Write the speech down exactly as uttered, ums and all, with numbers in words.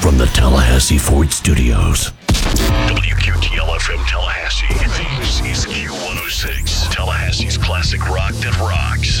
from the Tallahassee Ford Studios. W Q T L F M Tallahassee. This is Q one oh six, Tallahassee's classic rock that rocks.